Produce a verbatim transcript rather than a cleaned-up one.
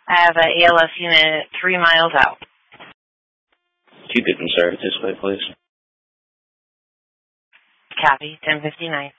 I have an A L S unit three miles out. Keep it conservative this way, please. Copy, ten fifty-nine.